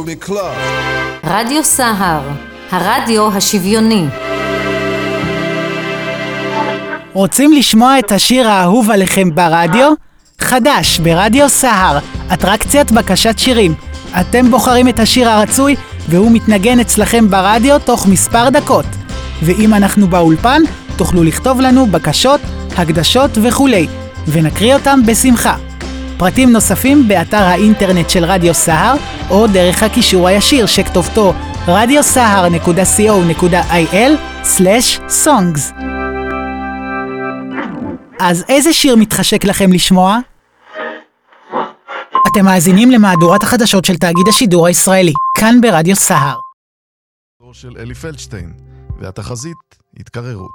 Combi Club. רדיו סהר, הרדיו השוויוני. רוצים לשמוע את השיר האהוב עליכם ברדיו? חדש ברדיו סהר, אטרקציית בקשת שירים. אתם בוחרים את השיר הרצוי והוא מתנגן אצלכם ברדיו תוך מספר דקות. ואם אנחנו באולפן, תוכלו לכתוב לנו בקשות, הקדשות וכולי, ונקריא אותם בשמחה. פרטים נוספים באתר האינטרנט של רדיו סהר, או דרך הקישור הישיר שכתובתו radiosahar.co.il/songs. אז איזה שיר מתחשק לכם לשמוע? אתם מאזינים למהדורת החדשות של תאגיד השידור הישראלי, כאן ברדיו סהר. של אלי פלדשטיין, והתחזית התקררות.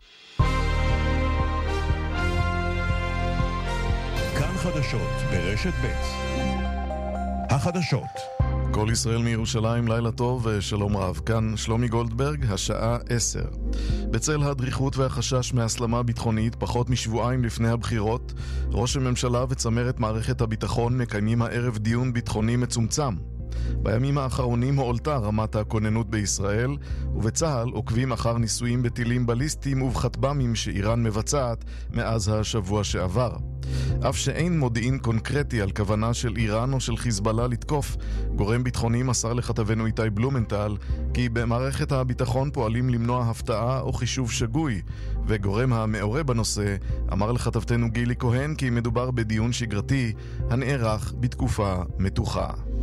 כאן חדשות ברשת ב'. החדשות. כל ישראל מירושלים, לילה טוב ושלום רב. כאן שלומי גולדברג, השעה 10. בצל הדריכות והחשש מהסלמה ביטחונית, פחות משבועיים לפני הבחירות, ראש הממשלה וצמרת מערכת הביטחון מקיימים הערב דיון ביטחוני מצומצם. בימים האחרונים הועלתה רמת הכוננות בישראל, ובצה"ל עוקבים אחר ניסויים בטילים בליסטיים ובחטב"מים שאיראן מבצעת מאז השבוע שעבר. אף שאין מודיעין קונקרטי על כוונה של איראן או של חיזבאללה לתקוף, גורם ביטחוני מסר לכתבנו איתי בלומנטל כי במערכת הביטחון פועלים למנוע הפתעה או חישוב שגוי, וגורם המעורה בנושא אמר לכתבתנו גילי כהן כי מדובר בדיון שגרתי הנערך בתקופה מתוחה.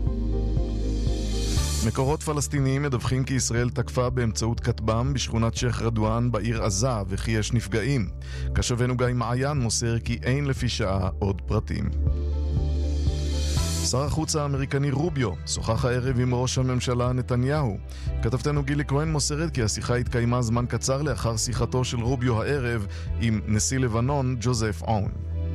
מקורות פלסטיניים מדווחים כי ישראל תקפה באמצעות כטב"ם בשכונת שייח' רדואן בעיר עזה וכי יש נפגעים. כתבנו גיא מעיין מוסר כי אין לפי שעה עוד פרטים. שר החוץ האמריקני רוביו שוחח הערב עם ראש הממשלה נתניהו. כתבתנו גילי כהן מוסרת כי השיחה התקיימה זמן קצר לאחר שיחתו של רוביו הערב עם נשיא לבנון ג'וזף און.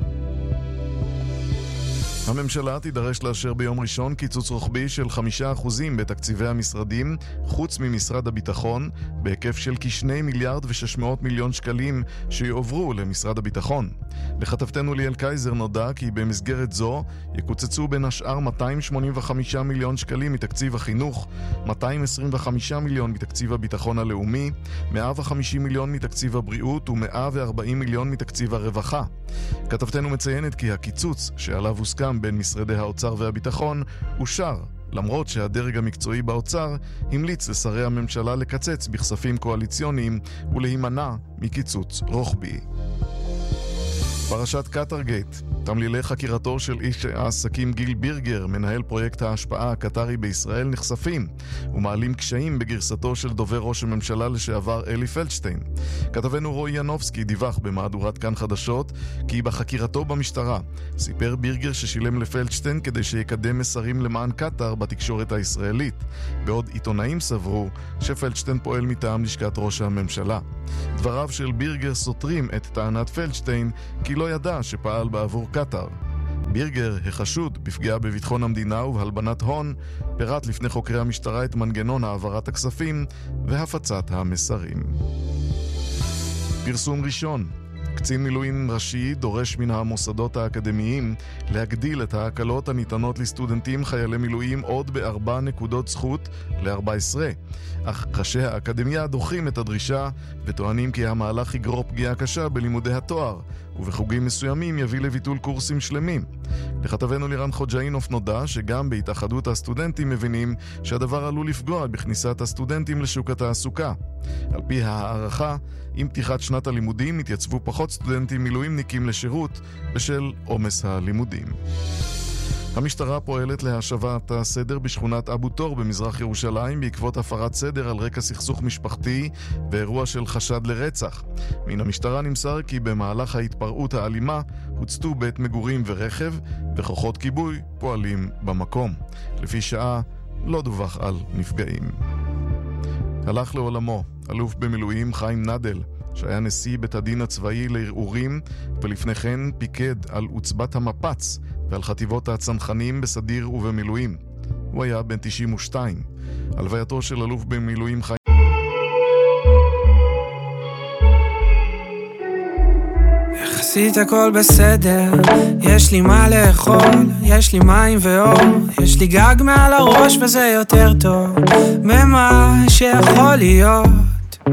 הממשלה תידרש לאשר ביום ראשון קיצוץ רוחבי של 5% בתקציבי המשרדים, חוץ ממשרד הביטחון, בהיקף של כ2 מיליארד ו600 מיליון שקלים שיועברו למשרד הביטחון. לכתבתנו ליאל קייזר נודע כי במסגרת זו יקוצצו בין השאר 285 מיליון שקלים מתקציב החינוך, 225 מיליון מתקציב הביטחון הלאומי, 150 מיליון מתקציב הבריאות ו140 מיליון מתקציב הרווחה. כתבתנו מציינת כי הקיצוץ שעליו הוסכם בין משרדי האוצר והביטחון אושר, למרות שהדרג המקצועי באוצר המליץ לשרי הממשלה לקצץ בכספים קואליציוניים ולהימנע מקיצוץ רוחבי. פרשת קטרגייט. תמלילי חקירתו של איש העסקים גיל בירגר, מנהל פרויקט ההשפעה הקטרי בישראל, נחשפים ומעלים קשיים בגרסתו של דובר ראש הממשלה לשעבר אלי פלדשטיין. כתבנו רועי ינובסקי דיווח במהדורת כאן חדשות כי בחקירתו במשטרה סיפר בירגר ששילם לפלדשטיין כדי שיקדם מסרים למען קטר בתקשורת הישראלית, בעוד עיתונאים סברו שפלדשטיין פועל מטעם לשכת ראש הממשלה. דבריו של בירגר סותרים את טענת פלדשטיין כי לא ידע שפעל בעבור קטר. בירגר, החשוד בפגיעה בביטחון המדינה ובהלבנת הון, פירט לפני חוקרי המשטרה את מנגנון העברת הכספים והפצת המסרים. פרסום ראשון. קצין מילואים ראשי דורש מן המוסדות האקדמיים להגדיל את ההקלות הניתנות לסטודנטים חיילי מילואים עוד ב4 נקודות זכות ל-14. אך ראשי האקדמיה דוחים את הדרישה וטוענים כי המהלך יגרור פגיעה קשה בלימודי התואר ובחוגים מסוימים יביא לביטול קורסים שלמים. לכתבנו לירן חוג'אינוף נודע שגם בהתאחדות הסטודנטים מבינים שהדבר עלול לפגוע בכניסת הסטודנטים לשוק התעסוקה. על פי הערכה, עם פתיחת שנת הלימודים יתייצבו פחות סטודנטים מילואימניקים לשירות בשל עומס הלימודים. המשטרה פועלת להשבת הסדר בשכונת אבו תור במזרח ירושלים בעקבות הפרת סדר על רקע סכסוך משפחתי ואירוע של חשד לרצח. מן המשטרה נמסר כי במהלך ההתפרעות האלימה הוצתו בית מגורים ורכב וכוחות כיבוי פועלים במקום. לפי שעה לא דווח על נפגעים. הלך לעולמו אלוף במילואים חיים נדל, שהיה נשיא בית הדין הצבאי לערעורים ולפני כן פיקד על עוצבת המפץ ועל חטיבות הצנחנים בסדיר ובמילואים. הוא היה בן 92. הלווייתו של אלוף במילואים חיים יחסית הכל בסדר, יש לי מה לאכול, יש לי מים ואור, יש לי גג מעל הראש וזה יותר טוב ממה שיכול להיות.